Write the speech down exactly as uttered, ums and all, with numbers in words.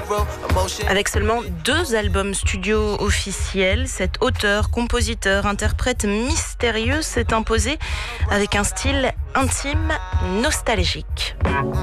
Avec seulement deux albums studio officiels, cet auteur, compositeur, interprète mystérieux s'est imposé avec un style intime, nostalgique.